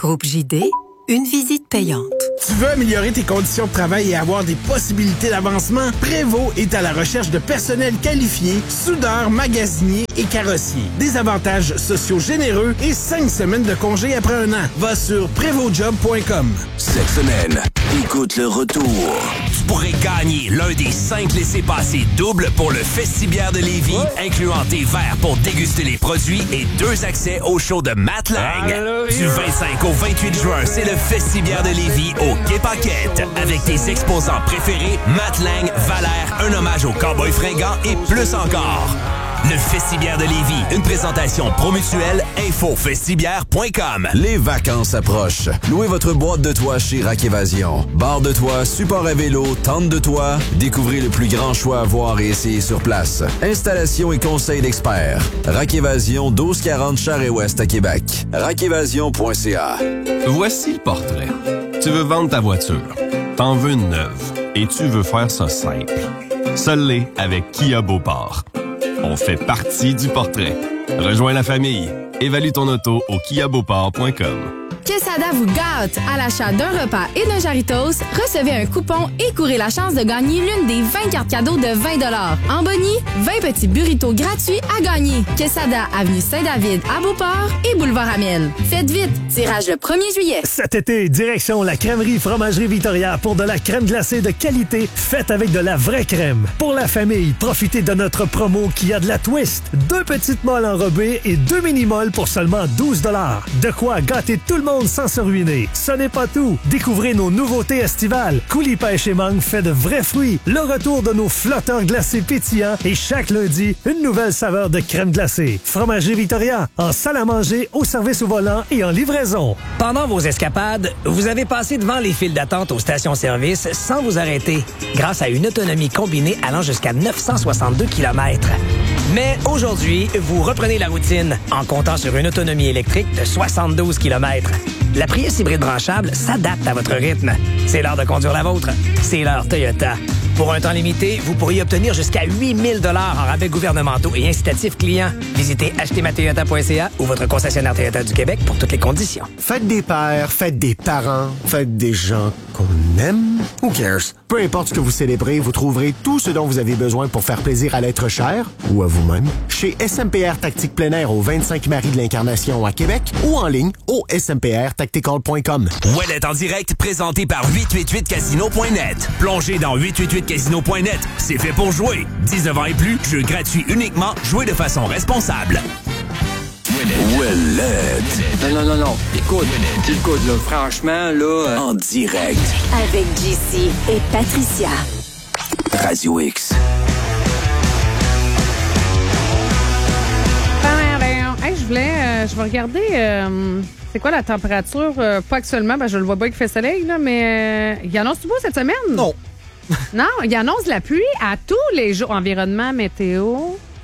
Groupe JD, une visite payante. Tu veux améliorer tes conditions de travail et avoir des possibilités d'avancement? Prévost est à la recherche de personnel qualifié, soudeurs, magasiniers et carrossiers. Des avantages sociaux généreux et 5 semaines de congé après un an. Va sur prévostjob.com. Cette semaine, écoute le retour. Tu pourrais gagner l'un des 5 laissez-passer doubles pour le Festibière de Lévis, incluant des verres pour déguster les produits et 2 accès au show de Matt Lang. Du 25 au 28 juin, c'est le Festibière de Lévis au Quai Paquette. Avec tes exposants préférés, Matt Lang, Valère, un hommage aux cowboys fringants et plus encore. Le Festibière de Lévis, une présentation Promutuelle, infofestibière.com. Les vacances approchent. Louez votre boîte de toit chez Rack Évasion. Barre de toit, support à vélo, tente de toit. Découvrez le plus grand choix à voir et essayer sur place. Installation et conseils d'experts. Rack Évasion, 1240 Charest-Ouest à Québec. rackévasion.ca. Voici le portrait. Tu veux vendre ta voiture. T'en veux une neuve. Et tu veux faire ça simple. Seul l'est avec Kia Beauport. On fait partie du portrait. Rejoins la famille. Évalue ton auto au kiabeauport.com. Quesada vous gâte! À l'achat d'un repas et d'un Jarritos, recevez un coupon et courez la chance de gagner l'une des 20 cartes cadeaux de 20 $. En bonnie, 20 petits burritos gratuits à gagner. Quesada, avenue Saint-David à Beauport et boulevard Amiel. Faites vite! Tirage le 1er juillet. Cet été, direction la crèmerie Fromagerie Victoria pour de la crème glacée de qualité faite avec de la vraie crème. Pour la famille, profitez de notre promo qui a de la twist. 2 petites molles enrobées et 2 mini-molles pour seulement 12 $. De quoi gâter tout le monde sans se ruiner. Ce n'est pas tout. Découvrez nos nouveautés estivales. Coulis Pêche et Mangue fait de vrais fruits. Le retour de nos flotteurs glacés pétillants et chaque lundi, une nouvelle saveur de crème glacée. Fromagerie Victoria, en salle à manger, au service au volant et en livraison. Pendant vos escapades, vous avez passé devant les files d'attente aux stations-service sans vous arrêter, grâce à une autonomie combinée allant jusqu'à 962 km. Mais aujourd'hui, vous reprenez la routine en comptant sur une autonomie électrique de 72 km. La Prius hybride branchable s'adapte à votre rythme. C'est l'heure de conduire la vôtre. C'est l'heure Toyota. Pour un temps limité, vous pourriez obtenir jusqu'à 8 000 $ en rabais gouvernementaux et incitatifs clients. Visitez achetezmatoyota.ca ou votre concessionnaire Toyota du Québec pour toutes les conditions. Faites des pères, faites des parents, faites des gens qu'on aime. Who cares? Peu importe ce que vous célébrez, vous trouverez tout ce dont vous avez besoin pour faire plaisir à l'être cher ou à vous-même chez SMPR Tactique Plein Air au 25 Marie de l'Incarnation à Québec ou en ligne au smprtactical.com. Ouellet en direct, présenté par 888casino.net. Plongez dans 888casino.net. C'est fait pour jouer. 19 ans et plus, jeu gratuit uniquement. Jouez de façon responsable. Ouellet. Non. Écoute, là, franchement, là... En direct. Avec JC et Patricia. Radio X. Hey, je vais regarder... c'est quoi la température? Pas actuellement, je le vois pas qu'il fait soleil, là, mais il annonce tout beau cette semaine? Non. Non, il annonce la pluie à tous les jours. Environnement, météo...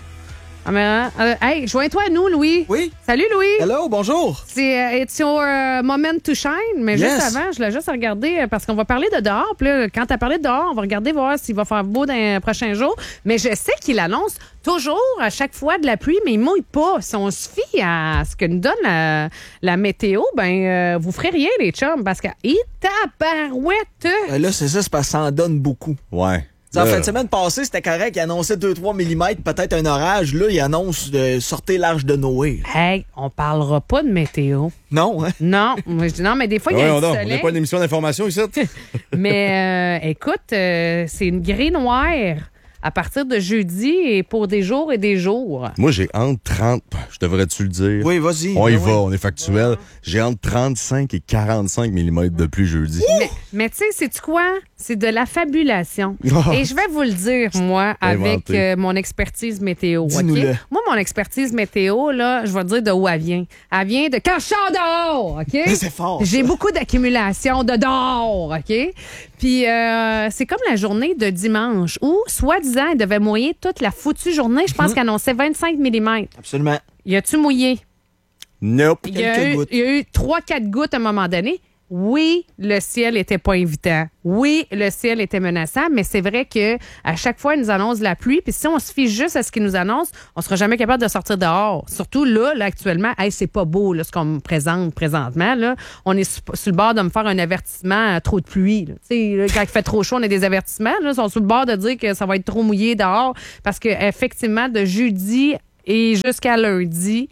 hey, joins-toi à nous, Louis. Oui. Salut, Louis. Hello, bonjour. C'est It's Your Moment to Shine. Mais Yes. juste avant, je l'ai juste regardé parce qu'on va parler de dehors. Puis là, quand tu as parlé de dehors, on va regarder voir s'il va faire beau dans les prochains jours. Mais je sais qu'il annonce toujours à chaque fois de la pluie, mais il mouille pas. Si on se fie à ce que nous donne la météo, vous ferez rien, les chums, parce que tabarouette. Là, c'est ça, c'est parce que ça en donne beaucoup. Ouais. En fin de semaine passée, c'était correct. Il annonçait 2-3 mm, peut-être un orage. Là, il annonce de sortir l'arche de Noé. Hey, on parlera pas de météo. Non, hein? Non. Moi, je dis non, mais des fois, il y a du soleil. On n'est pas une émission d'information ici. Mais écoute, c'est une grille noire à partir de jeudi et pour des jours et des jours. Moi, j'ai entre 30... Je devrais-tu le dire? Oui, vas-y. On y oui. va, on est factuel. J'ai entre 35 et 45 mm de pluie jeudi. Mais tu sais, c'est-tu quoi? C'est de la fabulation. Et je vais vous le dire, moi, avec mon expertise météo. Dis-nous-le. Okay? Moi, mon expertise météo, là, je vais te dire de où elle vient. Elle vient de quand je sors dehors, OK? C'est fort, ça. J'ai beaucoup d'accumulation de dehors, OK? Puis, c'est comme la journée de dimanche où, soi-disant, il devait mouiller toute la foutue journée. Je pense qu'elle annonçait 25 mm. Absolument. Y a-tu mouillé? Nope. Il y a eu 3-4 gouttes à un moment donné. oui, le ciel était pas invitant. Oui, le ciel était menaçant, mais c'est vrai que à chaque fois, ils nous annoncent la pluie. Puis si on se fie juste à ce qu'ils nous annoncent, on sera jamais capable de sortir dehors. Surtout là actuellement, c'est pas beau là, ce qu'on me présente présentement. Là. On est sur le bord de me faire un avertissement trop de pluie. Là. Là, quand il fait trop chaud, on a des avertissements. Là, ils sont sur le bord de dire que ça va être trop mouillé dehors parce que effectivement, de jeudi et jusqu'à lundi,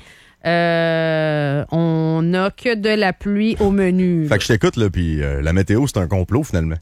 on n'a que de la pluie au menu. Fait que je t'écoute, là, puis la météo, c'est un complot, finalement.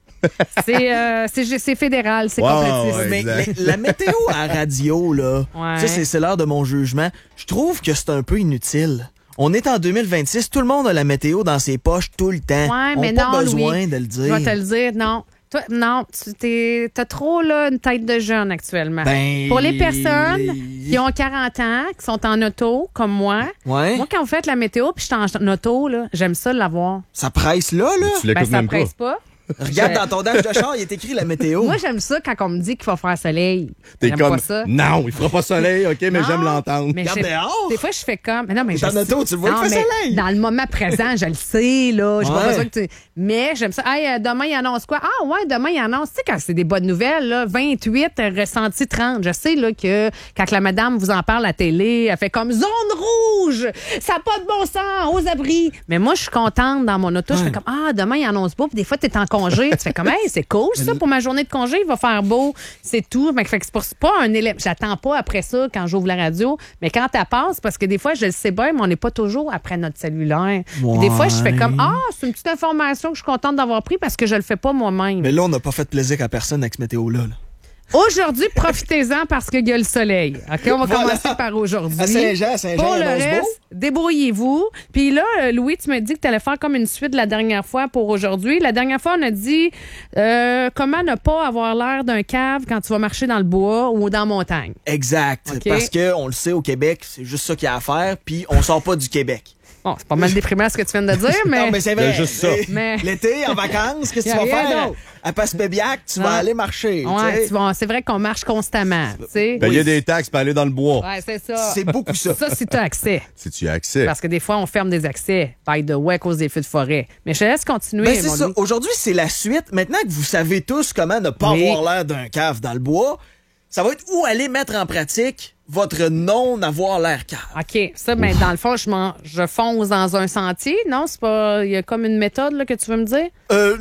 C'est fédéral, c'est complètement. Mais la météo à radio, là, ouais. Ça, c'est l'heure de mon jugement. Je trouve que c'est un peu inutile. On est en 2026, tout le monde a la météo dans ses poches tout le temps. Ouais, on mais n'a pas non, besoin Louis, de le dire. Je vais te le dire, non. Toi, non, t'as trop là, une tête de jeune actuellement. Pour les personnes qui ont 40 ans, qui sont en auto, comme moi, moi, quand vous faites la météo puis je suis en auto, là, j'aime ça l'avoir. Ça presse là? Tu l'écoutes ça même presse pas. Regarde dans ton dash de char, il est écrit la météo. Moi, j'aime ça quand on me dit qu'il va faire soleil. T'es j'aime comme, pas ça. non, il fera pas soleil, OK, mais j'aime l'entendre. Mais Regarde dehors. des fois, je fais comme... Mais non, mais dans l'auto, tu vois qu'il fait soleil. Dans le moment présent, je le sais, là. J'ai pas besoin que tu... Mais j'aime ça. Hey, demain, il annonce quoi? Ah ouais, demain, il annonce... Tu sais, quand c'est des bonnes nouvelles, là, 28, ressenti 30. Je sais, là, que quand la madame vous en parle à la télé, elle fait comme zone rouge! Ça n'a pas de bon sens, aux abris. Mais moi, je suis contente dans mon auto. Je fais comme, demain, il annonce pas. Puis des fois, t'es en congé. Tu fais comme, c'est cool, ça, pour ma journée de congé, il va faire beau, c'est tout. Fait que c'est pas un élément. J'attends pas après ça quand j'ouvre la radio, mais quand elle passe, parce que des fois, je le sais bien, mais on n'est pas toujours après notre cellulaire. Puis des fois, je fais comme, c'est une petite information que je suis contente d'avoir pris parce que je le fais pas moi-même. Mais là, on n'a pas fait plaisir à personne avec ce météo-là. Là. Aujourd'hui, profitez-en parce qu'il y a le soleil. OK, on va commencer par aujourd'hui. À Saint-Jean, Pour le reste, débrouillez-vous. Puis là, Louis, tu m'as dit que tu allais faire comme une suite la dernière fois pour aujourd'hui. La dernière fois, on a dit comment ne pas avoir l'air d'un cave quand tu vas marcher dans le bois ou dans la montagne. Exact. Okay. Parce qu'on le sait, au Québec, c'est juste ça qu'il y a à faire, puis on sort pas du Québec. Bon, c'est pas mal déprimant ce que tu viens de dire, mais... Non, mais c'est vrai. juste ça. Mais... L'été, en vacances, qu'est-ce que tu vas faire? À Passepébiac, tu vas aller marcher. Ouais, c'est vrai qu'on marche constamment. Payer des taxes pour aller dans le bois. Ouais, c'est ça. C'est beaucoup ça. Ça, si tu as accès. Si tu as accès. Parce que des fois, on ferme des accès, by the way, à cause des feux de forêt. Mais je te laisse continuer. C'est ça. Aujourd'hui, c'est la suite. Maintenant que vous savez tous comment ne pas avoir l'air d'un cave dans le bois, ça va être où aller mettre en pratique votre non-avoir l'air cave. OK. Ça, ben, dans le fond, je fonce dans un sentier, non? C'est pas... Il y a comme une méthode là, que tu veux me dire?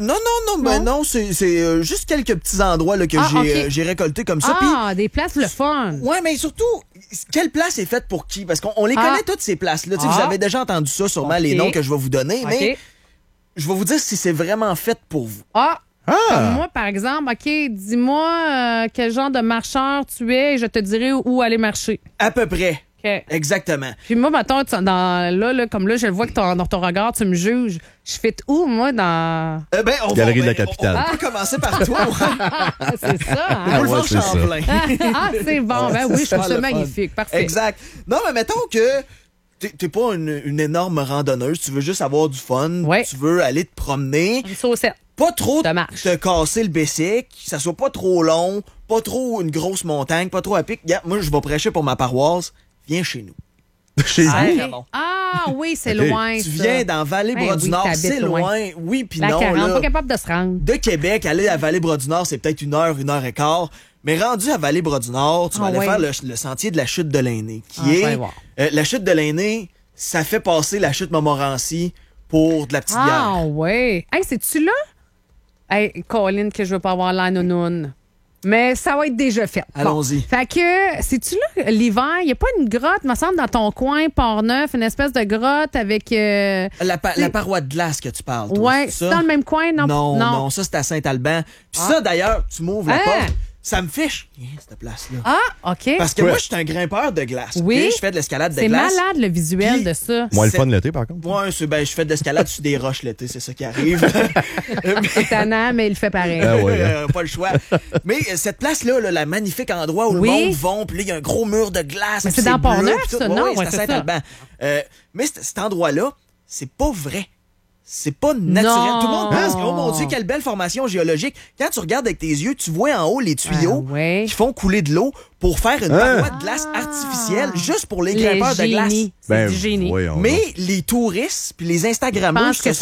Non, c'est juste quelques petits endroits là, que j'ai récoltés comme ça. Des places le fun. Ouais, mais surtout, quelle place est faite pour qui? Parce qu'on les connaît toutes ces places-là. Vous avez déjà entendu ça, sûrement, les noms que je vais vous donner, mais je vais vous dire si c'est vraiment fait pour vous. Comme moi, par exemple, OK, dis-moi quel genre de marcheur tu es et je te dirai où aller marcher. À peu près. Okay. Exactement. Puis moi, mettons, comme là, je le vois que dans ton regard, tu me juges. Je fit où, moi, dans... Galerie de la Capitale. On peut commencer par toi. C'est ça, hein? On le fait Champlain. C'est bon. Ben oui, je trouve ça magnifique. Parfait. Exact. Non, mais mettons que t'es pas une énorme randonneuse. Tu veux juste avoir du fun. Ouais. Tu veux aller te promener. Une saucette. Pas trop te casser le bessic, que ça soit pas trop long, pas trop une grosse montagne, pas trop à pic. Moi, je vais prêcher pour ma paroisse. Viens chez nous. Chez nous? Oui, c'est loin. Tu viens dans Vallée-Bras-du-Nord, c'est loin. Oui, puis non. 40, pas capable de se rendre. De Québec, aller à Vallée-Bras-du-Nord, c'est peut-être 1 heure et quart. Mais rendu à Vallée-Bras-du-Nord, tu vas aller faire le sentier de la chute de l'Aîné, qui est... la chute de l'Aîné, ça fait passer la chute Montmorency pour de la petite bière. Ah, ouais. Hey, c'est-tu là? Hey, Colin, que je veux pas avoir l'air nounoune. Mais ça va être déjà fait. Allons-y. Fait que, c'est-tu là, l'hiver, il n'y a pas une grotte, me semble, dans ton coin, Port-Neuf, une espèce de grotte avec... La paroi de glace que tu parles, toi. Ouais, c'est dans le même coin, non? Non, ça, c'est à Saint-Alban. Puis ça, d'ailleurs, tu m'ouvres la porte, ça me fait chier, cette place-là. OK. Parce que moi, je suis un grimpeur de glace. Oui. Je fais de l'escalade de glace. C'est malade, le visuel de ça. Moins le fun l'été, par contre. Ouais, je fais de l'escalade sur des roches l'été, c'est ça qui arrive. C'est tannant, mais il le fait pareil. Pas le choix. Mais cette place-là, la magnifique endroit où le monde va, puis là, il y a un gros mur de glace. Mais c'est dans Port-Neuf, ça, non? Oui, c'est à Saint-Alban. Mais cet endroit-là, c'est pas vrai. C'est pas naturel. Non. Tout le monde pense que, oh mon Dieu, quelle belle formation géologique. Quand tu regardes avec tes yeux, tu vois en haut les tuyaux qui font couler de l'eau pour faire une paroi de glace artificielle juste pour les grimpeurs de glace. C'est du génie. Mais les touristes puis les Instagrammeurs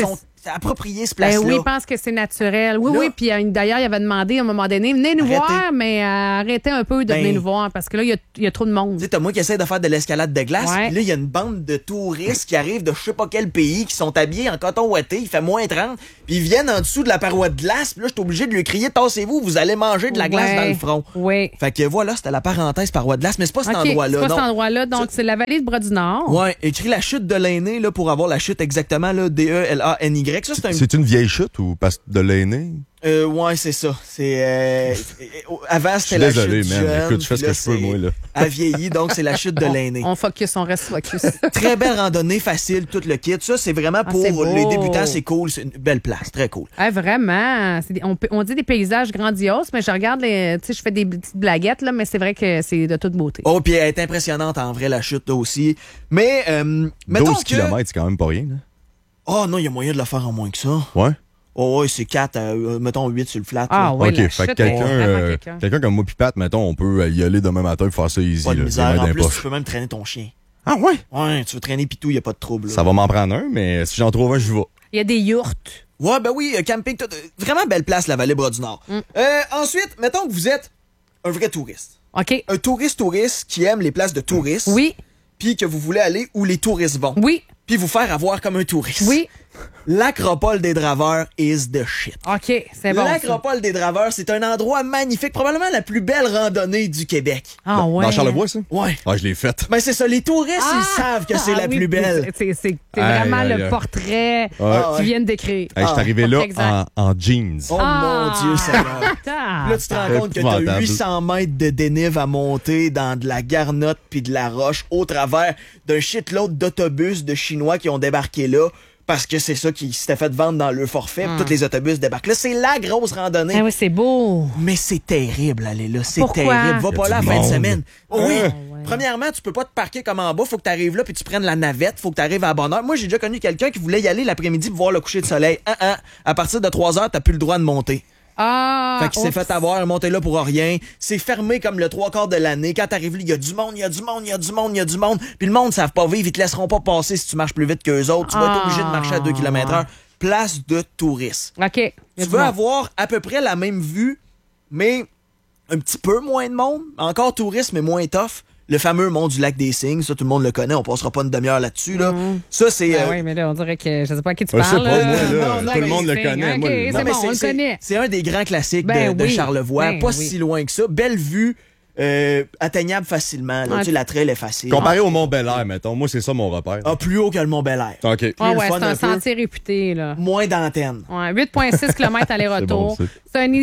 approprié, ce place-là. Oui, je pense que c'est naturel. Oui, là, oui. Puis d'ailleurs, il avait demandé à un moment donné, venez nous voir, mais arrêtez un peu de venir nous voir parce que là, il y a trop de monde. Tu sais, t'as moi qui essaie de faire de l'escalade de glace. Ouais. Puis là, il y a une bande de touristes qui arrivent de je sais pas quel pays, qui sont habillés en coton ouaté. Il fait moins 30. Puis ils viennent en dessous de la paroi de glace. Puis là, je suis obligé de lui crier, tassez-vous, vous allez manger de la glace dans le front. Oui. Fait que voilà, c'était la parenthèse paroi de glace. Mais c'est pas cet endroit-là. C'est pas cet endroit-là. Donc, c'est la vallée de Bras-du-Nord. Ouais, écrit la chute de l'Aîné là, pour avoir la chute exactement, là, D-E-L-A-N-Y. Ça, C'est une vieille chute ou parce de l'Aîné? Ouais, c'est ça. C'est avant, c'était la chute désolé, du man. jeune. Écoute, je fais ce que je peux, moi, là. A vieilli, donc c'est la chute de l'Aîné. On focus, on reste focus. Très belle randonnée, facile, tout le kit. Ça, c'est vraiment pour les débutants, c'est cool. C'est une belle place, très cool. Vraiment. On dit des paysages grandioses, mais je regarde les. Tu sais, je fais des petites blaguettes, là, mais c'est vrai que c'est de toute beauté. Oh, puis elle est impressionnante en vrai, la chute, là aussi. Mais, mettons 12 km, c'est quand même pas rien, là. Oh non, il y a moyen de le faire en moins que ça. Ouais? Oh, ouais, c'est 4, mettons 8 sur le flat. Ah, là. ouais, OK, fait que quelqu'un comme moi pis Pat, mettons, on peut y aller demain matin et faire ça easy. Pas de là, misère. En plus, poche. tu peux même traîner ton chien. Ah ouais? Ouais, tu veux traîner pis tout, il a pas de trouble. Là. Ça va m'en prendre un, mais si j'en trouve un, je vais. Il y a des yourtes. Ouais, ben oui, camping, vraiment belle place, la vallée Bras-du-Nord. Ensuite, mettons que vous êtes un vrai touriste. OK. Un touriste qui aime les places de touristes. Oui. Puis que vous voulez aller où les touristes vont. Oui. Puis vous faire avoir comme un touriste. Oui. L'Acropole des Draveurs is the shit. OK, c'est bon. L'Acropole des Draveurs, c'est un endroit magnifique, probablement la plus belle randonnée du Québec. Ah ouais. Dans Charlevoix, ça? Ouais. Ouais, je l'ai faite. Ben c'est ça, les touristes, ils savent que c'est la oui, plus belle. C'est vraiment Aïe, le aïe, aïe. portrait Ouais. qu'ils viennent d'écrire. Hey, je suis arrivé là exact. en jeans. Oh mon Dieu, Seigneur. Là, tu te rends compte que t'as Épouvantable. 800 mètres de dénive à monter dans de la garnotte puis de la roche au travers d'un shitload d'autobus de Chinois qui ont débarqué là parce que c'est ça qui s'était fait vendre dans le forfait. Tous les autobus débarquent là. C'est la grosse randonnée. Ah oui, c'est beau. Mais c'est terrible, aller là. C'est Pourquoi? terrible. Va Y a pas là à du la fin de monde. semaine. Oh oui. ouais. Premièrement, tu peux pas te parquer comme en bas. Faut que tu arrives là puis tu prennes la navette. Faut que tu arrives à la bonne heure. Moi, j'ai déjà connu quelqu'un qui voulait y aller l'après-midi pour voir le coucher de soleil. À partir de 3 heures, t'as plus le droit de monter. Ah! Fait qu'il s'est oups. fait avoir, monter là pour rien. C'est fermé comme le 3/4 de l'année. Quand t'arrives là, il y a du monde, il y a du monde, il y a du monde, il y a du monde. Puis le monde ne savent pas vivre, ils te laisseront pas passer si tu marches plus vite qu'eux autres. Tu vas être obligé de marcher à 2 km/h. Place de touristes. OK. Tu veux avoir à peu près la même vue, mais un petit peu moins de monde. Encore touriste, mais moins tough. Le fameux mont du lac des Cygnes, ça tout le monde le connaît, on passera pas une demi-heure là-dessus. Là. Ça, c'est. Ah oui, mais là, on dirait que je sais pas à qui tu Ouais, parles. c'est pas moi, là. Non, Tout le monde le c'est- connaît, OK, moi, le- c'est Non, mais bon, on le connaît. C'est un des grands classiques Ben de oui. Charlevoix, Ben pas oui. si loin que ça. Belle vue, atteignable facilement. Là. Ouais. Tu sais, la trail est facile. Comparé au Mont Bel Air, mettons, moi, c'est ça mon repère. Ah, plus haut que le Mont Bel Air. OK. Plus Ah le ouais, fun c'est un un peu. sentier réputé, là. Moins d'antenne. Ouais, 8,6 km aller-retour. C'est bon, C'est un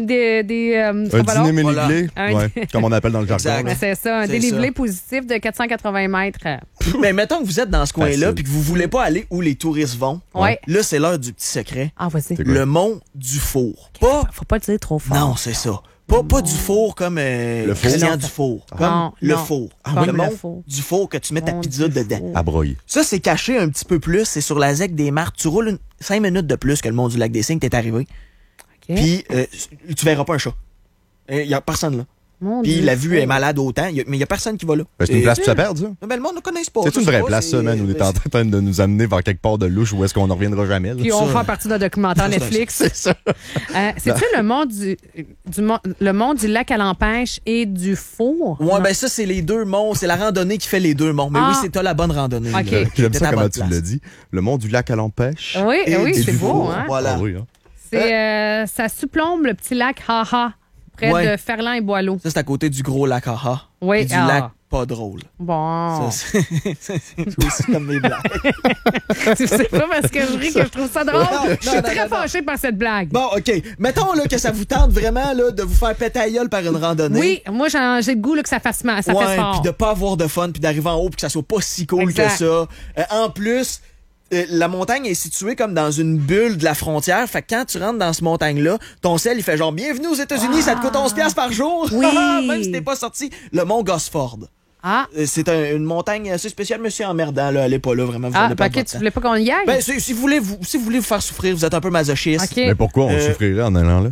Un dîner méniglé, Un- ouais, comme on appelle dans le jargon. Exact. là. C'est ça, un C'est dénivelé ça. positif de 480 mètres. Mais mettons que vous êtes dans ce coin-là Facile. puis que vous voulez pas aller où les touristes vont. Ouais. Là, c'est l'heure du petit secret. Ah, vas-y. C'est quoi? Le mont du Four. Pas. Faut pas le dire trop fort. Non, c'est ça. Pas du four comme four? Christian Non. Dufour. Comme Non, le non. four. Comme le le mont four. du four que tu mets ta Mont pizza du dedans. four. À broyer. Ça, c'est caché un petit peu plus. C'est sur la ZEC des Martres. Tu roules 5 minutes de plus que le mont du lac des Cygnes. T'es arrivé. OK. Puis, tu verras pas un chat. Il y a personne là. Mon Puis Dieu. la vue est malade autant. Mais il y a personne qui va là. Ben, c'est une Et- place où ça perd, ça. Ben, le monde ne connaît pas. C'est Je une sais vraie pas, place, c'est- ça, man. On est en train de nous amener vers quelque part de louche où est-ce qu'on ne reviendra jamais. là. Puis on va faire partie d'un documentaire Netflix. C'est ça. C'est-tu le mont le mont du lac à l'Empêche et du Four? Ouais, ben ça, c'est les deux monts. C'est la randonnée qui fait les deux monts. Mais Ah. oui, c'est t'as la bonne randonnée. OK. là. J'aime T'es ça à comment bonne tu place. l'as dit. Le mont du lac à l'empêche. Oui, Et oui, du c'est beau, four. hein? Voilà. Ah oui, hein. C'est, ça surplombe le petit lac Haha, près Ouais. de Ferland et Boileau. Ça, c'est à côté du gros lac Haha. Oui, Et du ah. lac pas drôle. Bon. Ça, c'est aussi comme mes blagues. Tu sais pas parce que je ris que je trouve ça drôle. Non, Je suis non, très non, non. fâchée par cette blague. Bon, OK. Mettons là, que ça vous tente vraiment là, de vous faire péter la gueule par une randonnée. Oui, moi j'ai le goût là, que ça fasse mal, ça ouais, fait fort. puis de pas avoir de fun, puis d'arriver en haut, puis que ça soit pas si cool Exact. que ça. En plus, la montagne est située comme dans une bulle de la frontière. Fait que quand tu rentres dans cette montagne-là, ton sel, il fait genre « Bienvenue aux États-Unis, ça te coûte 11$ par jour. Oui. » Même si t'es pas sorti. Le mont Gosford. Ah, C'est une montagne assez spéciale, mais c'est emmerdant. Là. Allez pas là, vraiment. Vous allez ben, pas ok, tu voulais pas qu'on y aille? Ben, si vous voulez vous faire souffrir, vous êtes un peu masochiste. OK. Mais pourquoi on Euh, souffrirait en allant là?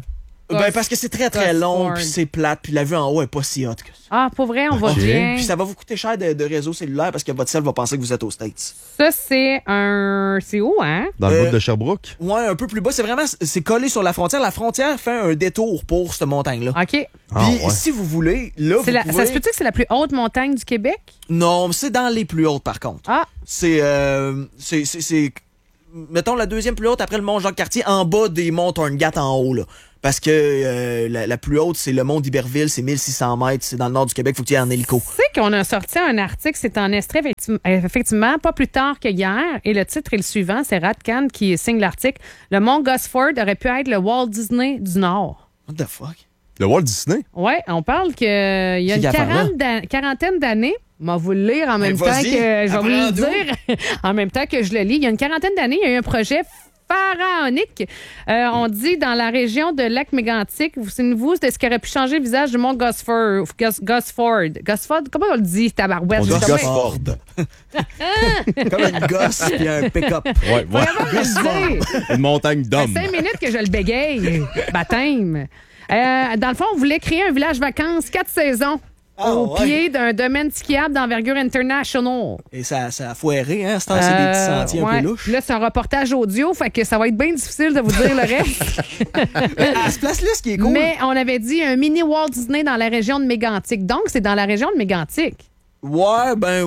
Parce que c'est très, très long, puis c'est plate, puis la vue en haut est pas si haute que ça. Ah, pour vrai, on va bien. Puis ça va vous coûter cher de réseau cellulaire parce que votre cell va penser que vous êtes aux States. Ça, c'est un... C'est où, hein? Dans le bout de Sherbrooke? Ouais, un peu plus bas. C'est collé sur la frontière. La frontière fait un détour pour cette montagne-là. OK. Puis si vous voulez, là, vous pouvez... Ça se peut-tu que c'est la plus haute montagne du Québec? Non, c'est dans les plus hautes, par contre. Ah. C'est mettons, la deuxième plus haute après le mont Jacques-Cartier, en bas des monts Torngat en haut, là. Parce que la plus haute, c'est le mont d'Iberville, c'est 1600 mètres, c'est dans le nord du Québec, faut que tu y aies en hélico. Tu sais qu'on a sorti un article, c'est en extrait, effectivement, pas plus tard que hier, et le titre est le suivant, c'est Radcan qui signe l'article. Le mont Gosford aurait pu être le Walt Disney du Nord. What the fuck? Le Walt Disney? Oui, on parle qu'il y a une quarantaine d'années. Je vais vous le lire en même temps que je vais vous le dire en même temps que je le lis. Il y a une quarantaine d'années, il y a eu un projet pharaonique. On dit dans la région de Lac-Mégantic, vous souvenez-vous de ce qui aurait pu changer le visage du mont Gosford. Gosford, comment on le dit, tabarouette? On dit Gosford. Comme une gosse puis un pick-up. Ouais. Une montagne d'hommes. 5 minutes que je le bégaye. Baptême. Dans le fond, on voulait créer un village vacances 4 saisons. Au pied d'un domaine skiable d'envergure international. Et ça a foiré, hein? C'est des petits sentiers un peu louches. Là, c'est un reportage audio, fait que ça va être bien difficile de vous dire le reste. À ce place-là, ce qui est cool. Mais on avait dit un mini Walt Disney dans la région de Mégantic. Donc, c'est dans la région de Mégantic. Ouais,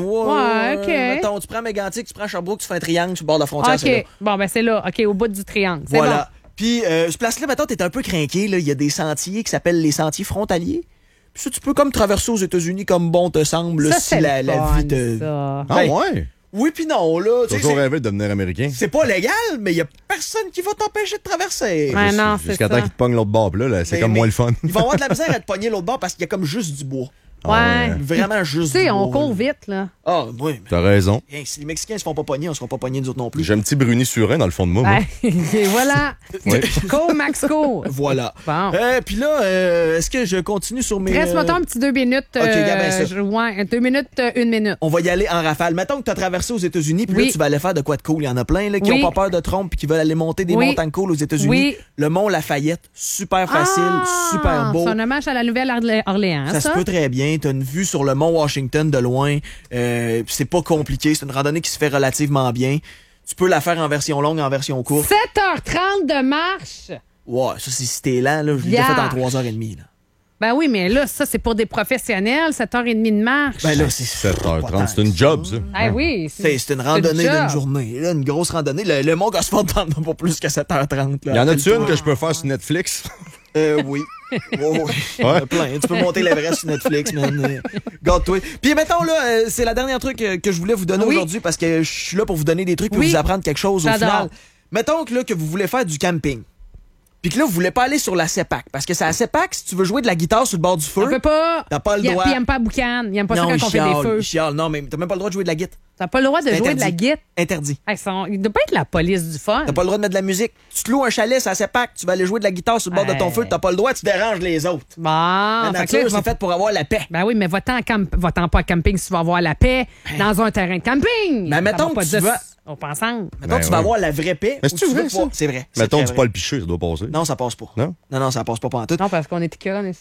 OK. Mettons, tu prends Mégantic, tu prends Sherbrooke, tu fais un triangle sur le bord de la frontière. OK. Bon, ben c'est là. OK, au bout du triangle. C'est voilà. Puis, ce place-là, mettons, t'es un peu crinqué. Il y a des sentiers qui s'appellent les sentiers frontaliers. Puis ça, tu peux comme traverser aux États-Unis comme bon te semble, ça, si la vie te... Ça. Ah ouais? Oui, puis non, là. Tu as toujours rêvé de devenir américain. C'est pas légal, mais il y a personne qui va t'empêcher de traverser. Ah non, c'est jusqu'à temps qu'ils te pognent l'autre bord. Là, c'est comme moins le fun. Ils vont avoir de la misère à te pogner l'autre bord parce qu'il y a comme juste du bois. Ouais. Vraiment juste du bois. Tu sais, on court vite, là. Ah, oui. T'as raison. Si les Mexicains se font pas pogner, on se fera pas pogner nous autres non plus. J'ai un petit Bruni Surin dans le fond de moi. Et voilà. Go, Max, go. Voilà. Bon. Puis là, est-ce que je continue sur mes... Reste, mettons, un petit 2 minutes. OK, ben ça. Ouais, 2 minutes, 1 minute. On va y aller en rafale. Mettons que tu as traversé aux États-unis, puis là, tu vas aller faire de quoi de cool. Il y en a plein là, qui n'ont pas peur de trompe puis qui veulent aller monter des montagnes cool aux États-Unis. Oui. Le mont Lafayette, super facile, super beau. C'est un hommage à la Nouvelle-Orléans, ça se peut très bien. Tu as une vue sur le mont Washington de loin. C'est pas compliqué. C'est une randonnée qui se fait relativement bien. Tu peux la faire en version longue, en version courte. 7h30 de marche. Ouais, ça, c'est si t'es lent, là. Je l'ai fait en 3h30, là. Ben oui, mais là, ça, c'est pour des professionnels, 7h30 de marche. Ben là, c'est 7h30, c'est une job, ça. Ah oui. C'est une randonnée d'une journée. Là, une grosse randonnée. Le mont Gosford ne prend pas plus que 7h30. Il y en a-tu une que je peux faire sur Netflix? Oui. Il y en a plein. Tu peux monter l'Everest sur Netflix, man. Garde-toi. Puis mettons, là, c'est la dernière truc que je voulais vous donner aujourd'hui parce que je suis là pour vous donner des trucs et vous apprendre quelque chose au final. Mettons que vous voulez faire du camping. Puis que là, vous voulez pas aller sur la CEPAC. Parce que c'est la CEPAC, si tu veux jouer de la guitare sur le bord du feu. On peut pas. T'as pas le droit. Puis il aime pas boucan. Il aime pas ça quand on fait des feux. Non, mais t'as même pas le droit de jouer de la guitare. T'as pas le droit de jouer de la guitare. Interdit. Il doit pas être la police du fun. T'as pas le droit de mettre de la musique. Tu te loues un chalet, c'est la CEPAC. Tu vas aller jouer de la guitare sur le bord de ton feu. T'as pas le droit, tu déranges les autres. Bon. La nature, c'est fait pour avoir la paix. Ben oui, mais va-t'en pas à camping si tu vas avoir la paix dans un terrain de camping. Ben mettons que tu vas... On pense ensemble. Mettons, tu vas avoir la vraie paix. Mais c'est vrai, ça? C'est vrai. Mettons du Paul Piché, ça doit passer. Non, ça passe pas. Non, ça passe pas en tout. Non, parce qu'on est écœurés, on est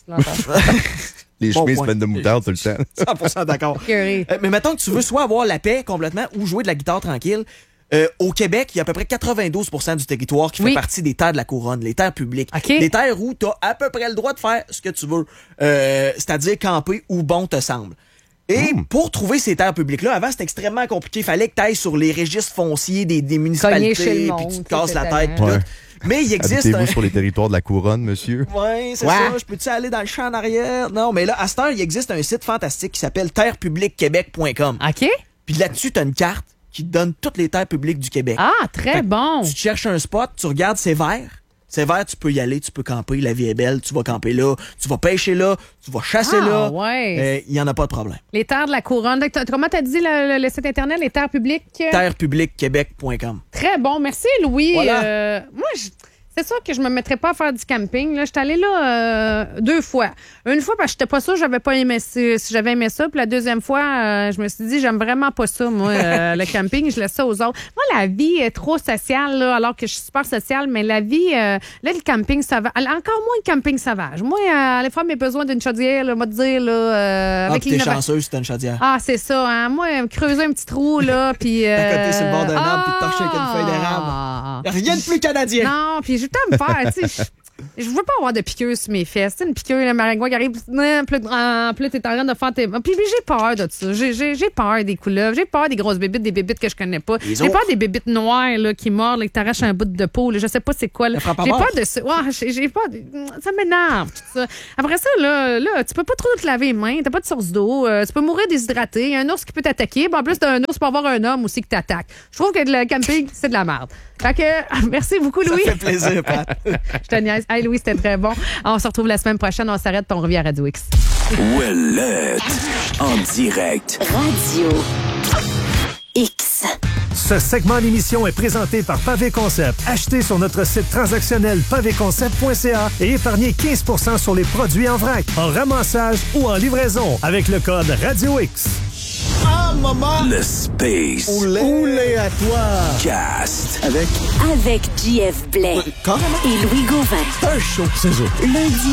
Les chemises pleines de moutarde tout le temps. 100% d'accord. Mais mettons que tu veux soit avoir la paix complètement ou jouer de la guitare tranquille. Au Québec, il y a à peu près 92% du territoire qui fait partie des terres de la couronne, les terres publiques. Des terres où tu as à peu près le droit de faire ce que tu veux. C'est-à-dire camper où bon te semble. Et pour trouver ces terres publiques-là, avant, c'était extrêmement compliqué. Il fallait que tu ailles sur les registres fonciers des municipalités, puis tu te casses la tête. Mais il existe... Habitez-vous sur les territoires de la couronne, monsieur? Oui, c'est ça. Je peux-tu aller dans le champ en arrière? Non, mais là, à cette heure, il existe un site fantastique qui s'appelle terrepubliquequebec.com. OK. Puis là-dessus, tu as une carte qui te donne toutes les terres publiques du Québec. Ah, très bon. Tu cherches un spot, tu regardes, c'est vert. C'est vert, tu peux y aller, tu peux camper, la vie est belle, tu vas camper là, tu vas pêcher là, tu vas chasser là. Ouais. Il n'y en a pas de problème. Les terres de la couronne. Comment t'as dit le site internet, les terres publiques? Terrepubliquequebec.com. Très bon. Merci, Louis. Voilà. Moi, c'est sûr que je me mettrais pas à faire du camping. Là, j'étais allée là 2 fois. Une fois parce que j'étais pas sûre, j'avais pas aimé si j'avais aimé ça. Puis la deuxième fois, je me suis dit, j'aime vraiment pas ça, moi, le camping. Je laisse ça aux autres. Moi, la vie est trop sociale, là, alors que je suis super sociale. Mais la vie, là, le camping sauvage, encore moins le camping sauvage. Moi, aller faire mes besoins d'une chaudière, là, moi, te dire, là, avec t'es chanceuse, c'est une chaudière. Ah, c'est ça. Hein? Moi, creuser un petit trou, là, puis... à côté sur le bord d'un arbre, puis torcher avec une feuille d'érable. Y a rien de plus canadien. Non, puis j'ai le temps de me faire, tu sais... Je veux pas avoir de piqûres sur mes fesses. Une piqûre, le maringouin qui arrive, plus t'es en train de faire tes... Puis j'ai peur de ça. J'ai peur des couleuvres. J'ai peur des grosses bébites, des bébites que je connais pas. J'ai peur des bébites noires là, qui mordent et qui t'arrachent un bout de peau. Là. Je sais pas c'est quoi. J'ai peur de ça. Ouais, j'ai peur ça m'énerve, tout ça. Après ça, là, tu peux pas trop te laver les mains. T'as pas de source d'eau. Tu peux mourir déshydraté. Il y a un ours qui peut t'attaquer. En plus d'un ours, tu peux avoir un homme aussi qui t'attaque. Je trouve que le camping, c'est de la merde. Fait que, merci beaucoup, Louis. Ça fait plaisir, Pat. Je te niaise. Hey, Louis, c'était très bon. On se retrouve la semaine prochaine. On s'arrête puis on revient à Radio X. Ouellette, en direct. Radio X. Ce segment d'émission est présenté par Pavé Concept. Achetez sur notre site transactionnel pavéconcept.ca et épargnez 15% sur les produits en vrac, en ramassage ou en livraison avec le code Radio X. Ah, maman! Le Space. Oulé à toi! Cast. Avec JF Blais. Et Louis Gauvin. Un show, c'est ça. Lundi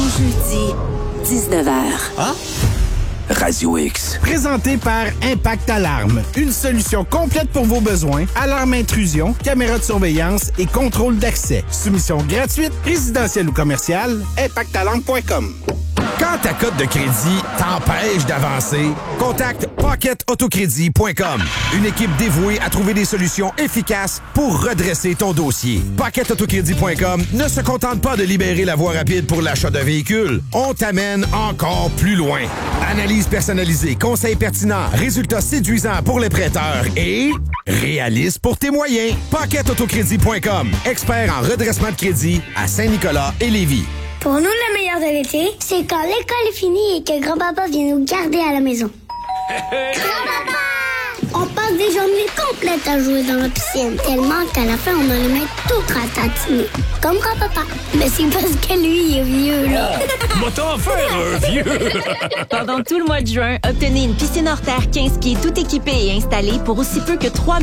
au jeudi, 19h. Ah? Radio X. Présenté par Impact Alarme. Une solution complète pour vos besoins. Alarme intrusion, caméra de surveillance et contrôle d'accès. Soumission gratuite, résidentielle ou commerciale. ImpactAlarme.com. Quand ta cote de crédit t'empêche d'avancer, contacte PocketAutoCrédit.com. Une équipe dévouée à trouver des solutions efficaces pour redresser ton dossier. PocketAutoCrédit.com ne se contente pas de libérer la voie rapide pour l'achat d'un véhicule. On t'amène encore plus loin. Analyse personnalisée, conseils pertinents, résultats séduisants pour les prêteurs et réaliste pour tes moyens. PocketAutoCrédit.com. Expert en redressement de crédit à Saint-Nicolas et Lévis. Pour nous, le meilleur de l'été, c'est quand l'école est finie et que grand-papa vient nous garder à la maison. Grand-papa! On passe des journées complètes à jouer dans la piscine, tellement qu'à la fin, on a les mains tout ratatiner. Comme grand-papa. Mais c'est parce que lui, il est vieux, là. Va t'en faire un vieux! Pendant tout le mois de juin, obtenez une piscine hors terre 15 pieds tout équipée et installée pour aussi peu que 3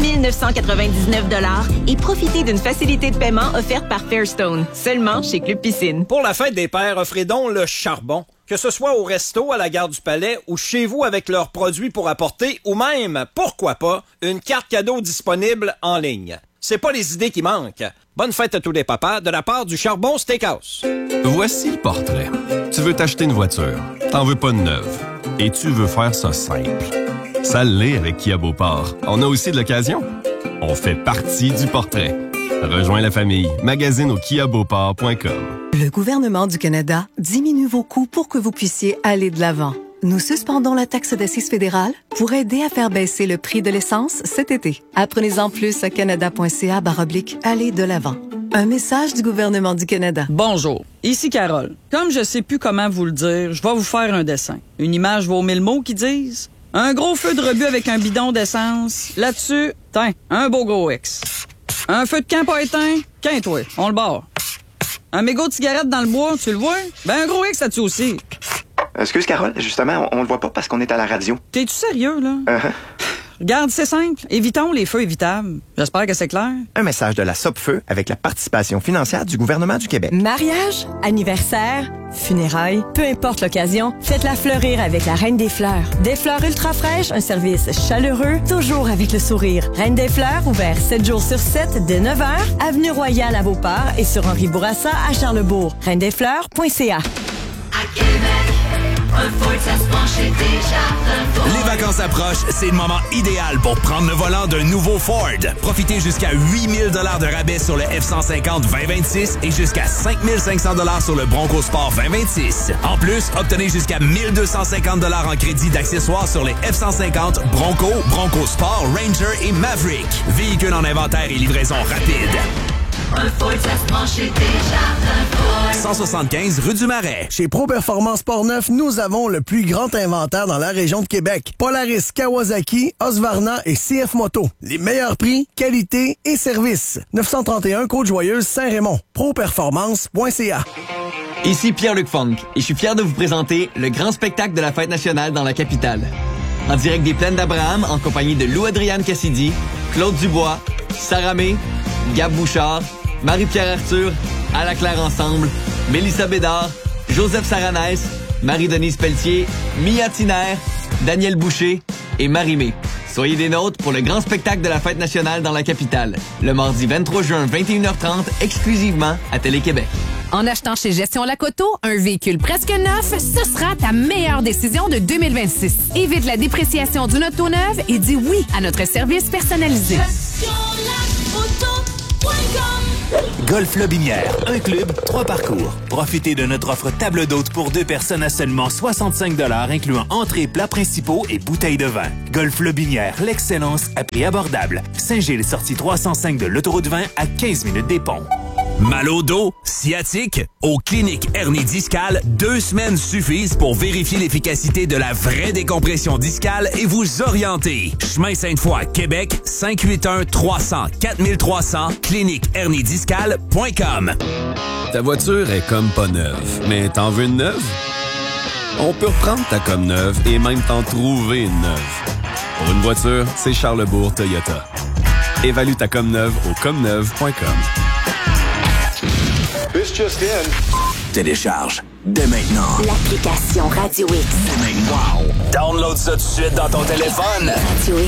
999 $ et profitez d'une facilité de paiement offerte par Fairstone, seulement chez Club Piscine. Pour la fête des pères, offrez donc le charbon. Que ce soit au resto, à la gare du Palais ou chez vous avec leurs produits pour apporter ou même, pourquoi pas, une carte cadeau disponible en ligne. C'est pas les idées qui manquent. Bonne fête à tous les papas de la part du Charbon Steakhouse. Voici le portrait. Tu veux t'acheter une voiture, t'en veux pas de neuve, et tu veux faire ça simple. Ça l'est avec Kia Beauport. On a aussi de l'occasion. On fait partie du portrait. Rejoins la famille. Magazine au kiabeauport.com. Le gouvernement du Canada diminue vos coûts pour que vous puissiez aller de l'avant. Nous suspendons la taxe d'assises fédérale pour aider à faire baisser le prix de l'essence cet été. Apprenez-en plus à canada.ca/aller de l'avant. Un message du gouvernement du Canada. Bonjour, ici Carole. Comme je sais plus comment vous le dire, je vais vous faire un dessin. Une image vaut 1000 mots qui disent un gros feu de rebut avec un bidon d'essence. Là-dessus, tiens, un beau gros X. Un feu de camp pas éteint, qu'un-toi, on le barre. Un mégot de cigarette dans le bois, tu le vois? Ben un gros X là-dessus aussi. Excuse, Carole, justement, on le voit pas parce qu'on est à la radio. T'es-tu sérieux, là? Regarde, c'est simple. Évitons les feux évitables. J'espère que c'est clair. Un message de la Sopfeu avec la participation financière du gouvernement du Québec. Mariage, anniversaire, funérailles, peu importe l'occasion, faites-la fleurir avec la Reine des Fleurs. Des fleurs ultra fraîches, un service chaleureux, toujours avec le sourire. Reine des Fleurs, ouvert 7 jours sur 7 dès 9h, Avenue Royale à Beauport et sur Henri Bourassa à Charlesbourg. reindesfleurs.ca. À Québec, un Ford, ça se penchait déjà. Les vacances approchent, c'est le moment idéal pour prendre le volant d'un nouveau Ford. Profitez jusqu'à 8 000 $ de rabais sur le F-150 2026 et jusqu'à 5 500 $ sur le Bronco Sport 2026. En plus, obtenez jusqu'à 1 250 $ en crédit d'accessoires sur les F-150, Bronco, Bronco Sport, Ranger et Maverick. Véhicules en inventaire et livraison rapide. Un Ford, ça se branche chez Desjardins Ford. 175 rue du Marais. Chez Pro Performance Portneuf, nous avons le plus grand inventaire dans la région de Québec. Polaris, Kawasaki, Husqvarna et CF Moto. Les meilleurs prix, qualité et service. 931 Côte-Joyeuse, Saint-Raymond. Properformance.ca. Ici Pierre-Luc Funk et je suis fier de vous présenter le grand spectacle de la Fête nationale dans la capitale. En direct des Plaines d'Abraham, en compagnie de Lou-Adrienne Cassidy, Claude Dubois, Sarah May, Gab Bouchard, Marie-Pierre Arthur, À la Claire Ensemble, Mélissa Bédard, Joseph Saranès, Marie-Denise Pelletier, Mia Tiner, Daniel Boucher et Marie-Mé. Soyez des nôtres pour le grand spectacle de la Fête nationale dans la capitale, le mardi 23 juin, 21h30, exclusivement à Télé-Québec. En achetant chez Gestion Lacoto, un véhicule presque neuf, ce sera ta meilleure décision de 2026. Évite la dépréciation d'une auto neuve et dis oui à notre service personnalisé. Golf Lobinière, un club, 3 parcours. Profitez de notre offre table d'hôte pour 2 personnes à seulement 65 $, incluant entrées, plats principaux et bouteilles de vin. Golf Lobinière, l'excellence à prix abordable. Saint-Gilles, sortie 305 de l'autoroute 20 à 15 minutes des ponts. Mal au dos, sciatique, aux cliniques hernie discale, 2 semaines suffisent pour vérifier l'efficacité de la vraie décompression discale et vous orienter. Chemin Sainte-Foy, Québec, 581-300-4300, cliniqueherniediscale.com. Ta voiture est comme pas neuve, mais t'en veux une neuve? On peut reprendre ta comme neuve et même t'en trouver une neuve. Pour une voiture, c'est Charlesbourg Toyota. Évalue ta comme neuve au comneuve.com. This just in. Télécharge dès maintenant l'application Radio X. Wow! Download ça tout de suite dans ton téléphone. Radio